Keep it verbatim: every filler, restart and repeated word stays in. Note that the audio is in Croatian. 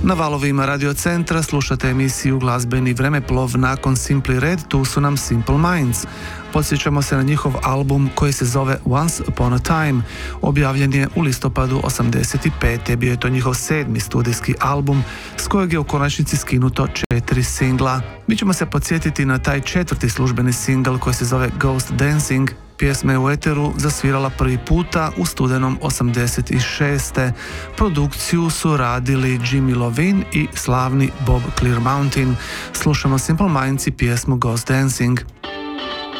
Na valovima Radio Centra slušate emisiju Glazbeni vremeplov. Nakon Simply Red tu su nam Simple Minds. Podsjećamo se na njihov album koji se zove Once Upon a Time. Objavljen je u listopadu osamdeset pete. Bio je to njihov sedmi studijski album s kojeg je u konačnici skinuto četiri singla. Mi ćemo se podsjetiti na taj četvrti službeni singl koji se zove Ghost Dancing. Pjesma je u eteru zasvirala prvi puta u studenom osamdeset šeste. Produkciju su radili Jimmy Iovine i slavni Bob Clearmountain. Slušamo Simple Minds i pjesmu Ghost Dancing.